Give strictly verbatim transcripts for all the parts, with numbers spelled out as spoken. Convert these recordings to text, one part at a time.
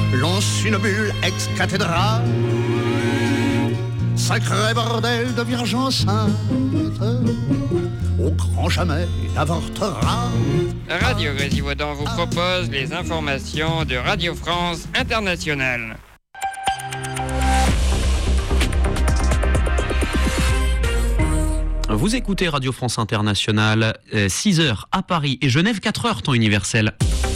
lance une bulle ex-cathédrale. Sacré bordel de Vierge enceinte, au grand jamais n'avortera. Radio Grésivaudan vous propose les informations de Radio France Internationale. Vous écoutez Radio France Internationale, six heures à Paris et Genève, quatre heures temps universel.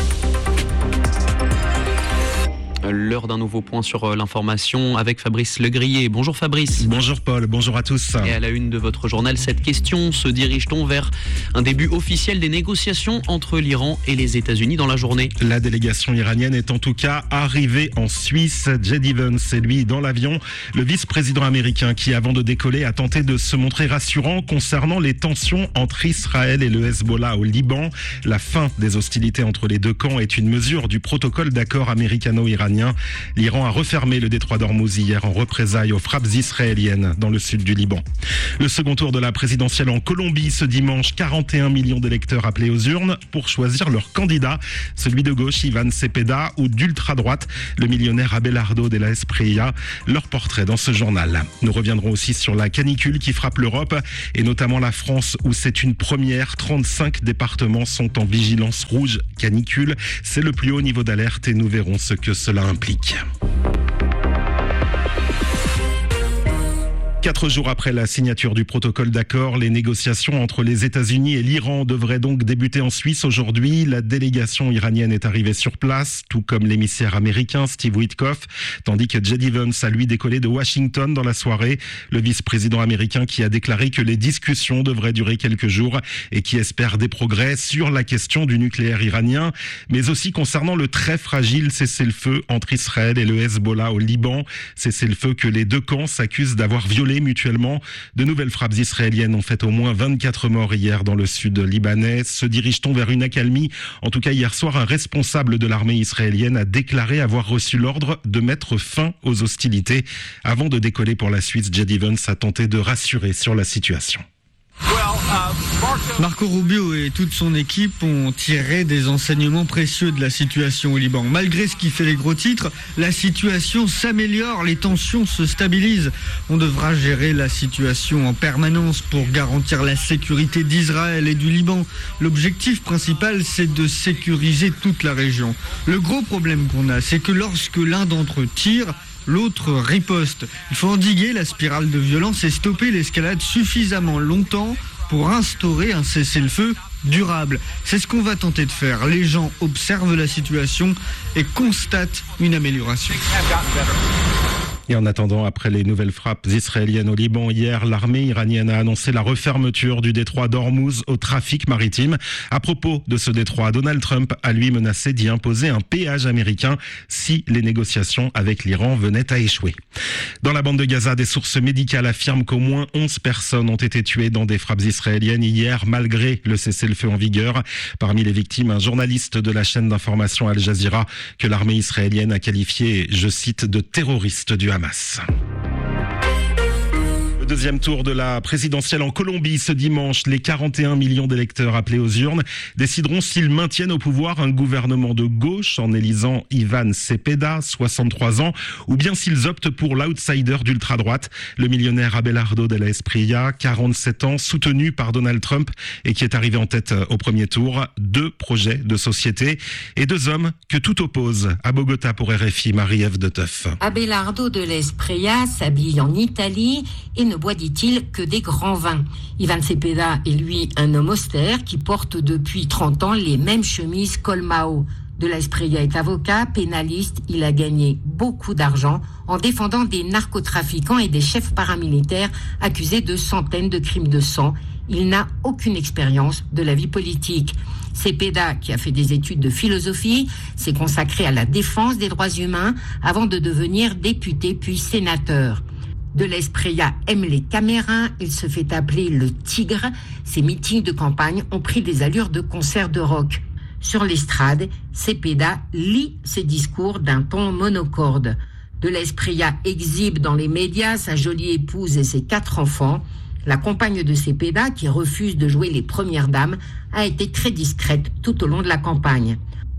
L'heure d'un nouveau point sur l'information avec Fabrice Legrier. Bonjour Fabrice. Bonjour Paul, bonjour à tous. Et à la une de votre journal, cette question, se dirige-t-on vers un début officiel des négociations entre l'Iran et les États-Unis dans la journée ? La délégation iranienne est en tout cas arrivée en Suisse. Jed Evans est lui dans l'avion. Le vice-président américain qui, avant de décoller, a tenté de se montrer rassurant concernant les tensions entre Israël et le Hezbollah au Liban. La fin des hostilités entre les deux camps est une mesure du protocole d'accord américano-iranien. L'Iran a refermé le détroit d'Ormuz hier en représailles aux frappes israéliennes dans le sud du Liban. Le second tour de la présidentielle en Colombie ce dimanche, quarante et un millions d'électeurs appelés aux urnes pour choisir leur candidat, celui de gauche Iván Cepeda ou d'ultra-droite, le millionnaire Abelardo de la Espriella. Leur portrait dans ce journal. Nous reviendrons aussi sur la canicule qui frappe l'Europe et notamment la France où c'est une première. trente-cinq départements sont en vigilance rouge canicule. C'est le plus haut niveau d'alerte et nous verrons ce que cela implique. Quatre jours après la signature du protocole d'accord, les négociations entre les États-Unis et l'Iran devraient donc débuter en Suisse aujourd'hui. La délégation iranienne est arrivée sur place, tout comme l'émissaire américain Steve Witkoff, tandis que Jed Evans a lui décollé de Washington dans la soirée. Le vice-président américain qui a déclaré que les discussions devraient durer quelques jours et qui espère des progrès sur la question du nucléaire iranien, mais aussi concernant le très fragile cessez-le-feu entre Israël et le Hezbollah au Liban. Cessez-le-feu que les deux camps s'accusent d'avoir violé mutuellement. De nouvelles frappes israéliennes ont fait au moins vingt-quatre morts hier dans le sud libanais. Se dirige-t-on vers une accalmie ? En tout cas, hier soir, un responsable de l'armée israélienne a déclaré avoir reçu l'ordre de mettre fin aux hostilités. Avant de décoller pour la Suisse, Jed Evans a tenté de rassurer sur la situation. Marco Rubio et toute son équipe ont tiré des enseignements précieux de la situation au Liban. Malgré ce qui fait les gros titres, la situation s'améliore, les tensions se stabilisent. On devra gérer la situation en permanence pour garantir la sécurité d'Israël et du Liban. L'objectif principal, c'est de sécuriser toute la région. Le gros problème qu'on a, c'est que lorsque l'un d'entre eux tire, l'autre riposte. Il faut endiguer la spirale de violence et stopper l'escalade suffisamment longtemps pour instaurer un cessez-le-feu durable. C'est ce qu'on va tenter de faire. Les gens observent la situation et constatent une amélioration. Et en attendant, après les nouvelles frappes israéliennes au Liban hier, l'armée iranienne a annoncé la refermeture du détroit d'Ormuz au trafic maritime. À propos de ce détroit, Donald Trump a lui menacé d'y imposer un péage américain si les négociations avec l'Iran venaient à échouer. Dans la bande de Gaza, des sources médicales affirment qu'au moins onze personnes ont été tuées dans des frappes israéliennes hier, malgré le cessez-le-feu en vigueur. Parmi les victimes, un journaliste de la chaîne d'information Al Jazeera que l'armée israélienne a qualifié, je cite, de terroriste du Hamas. Le deuxième tour de la présidentielle en Colombie ce dimanche, les quarante et un millions d'électeurs appelés aux urnes décideront s'ils maintiennent au pouvoir un gouvernement de gauche en élisant Iván Cepeda, soixante-trois ans, ou bien s'ils optent pour l'outsider d'ultra-droite, le millionnaire Abelardo de la Espriella, quarante-sept ans, soutenu par Donald Trump et qui est arrivé en tête au premier tour. Deux projets de société et deux hommes que tout oppose. À Bogota pour R F I, Marie-Ève de Teuf. Abelardo de la Espriella s'habille en Italie et ne boit, dit-il, que des grands vins. Iván Cepeda est lui un homme austère qui porte depuis trente ans les mêmes chemises Colmao. De la Espriella est avocat, pénaliste. Il a gagné beaucoup d'argent en défendant des narcotrafiquants et des chefs paramilitaires accusés de centaines de crimes de sang. Il n'a aucune expérience de la vie politique. Cepeda, qui a fait des études de philosophie, s'est consacré à la défense des droits humains avant de devenir député puis sénateur. De la Espriella aime les caméras, il se fait appeler le tigre. Ses meetings de campagne ont pris des allures de concert de rock. Sur l'estrade, Cepeda lit ses discours d'un ton monocorde. De la Espriella exhibe dans les médias sa jolie épouse et ses quatre enfants. La compagne de Cepeda, qui refuse de jouer les premières dames, a été très discrète tout au long de la campagne.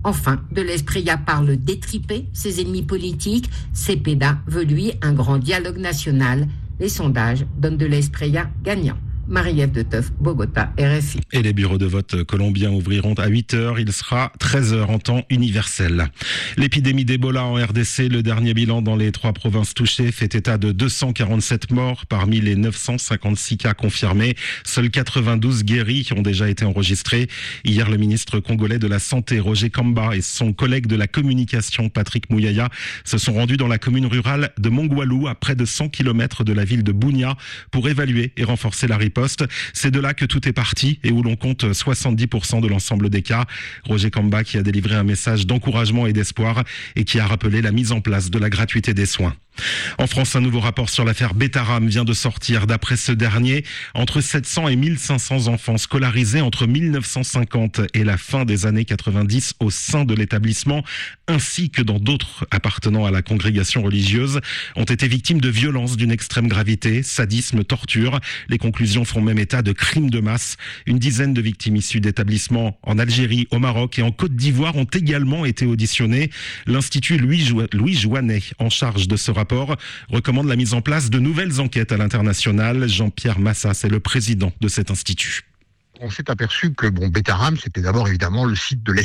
Enfin, de l'Espriat parle d'étriper ses ennemis politiques. Cepeda veut, lui, un grand dialogue national. Les sondages donnent de l'Espriat gagnant. Marie-Ève de Teuf, Bogota, R F I. Et les bureaux de vote colombiens ouvriront à huit heures. Il sera treize heures en temps universel. L'épidémie d'Ebola en R D C, le dernier bilan dans les trois provinces touchées, fait état de deux cent quarante-sept morts parmi les neuf cent cinquante-six cas confirmés. Seuls quatre-vingt-douze guéris ont déjà été enregistrés. Hier, le ministre congolais de la Santé, Roger Kamba, et son collègue de la communication, Patrick Mouyaya, se sont rendus dans la commune rurale de Mongwalou, à près de cent kilomètres de la ville de Bunia, pour évaluer et renforcer la riposte. C'est de là que tout est parti et où l'on compte soixante-dix pour cent de l'ensemble des cas. Roger Kamba qui a délivré un message d'encouragement et d'espoir et qui a rappelé la mise en place de la gratuité des soins. En France, un nouveau rapport sur l'affaire Betaram vient de sortir. D'après ce dernier, entre sept cents et mille cinq cents enfants scolarisés entre mille neuf cent cinquante et la fin des années quatre-vingt-dix au sein de l'établissement, ainsi que dans d'autres appartenant à la congrégation religieuse, ont été victimes de violences d'une extrême gravité, sadisme, torture. Les conclusions font même état de crimes de masse. Une dizaine de victimes issues d'établissements en Algérie, au Maroc et en Côte d'Ivoire ont également été auditionnées. L'Institut Louis, jo- Louis Jouanet, en charge de ce rapport, recommande la mise en place de nouvelles enquêtes à l'international. Jean-Pierre Massas est le président de cet institut. On s'est aperçu que bon, Betaram, c'était d'abord évidemment le site de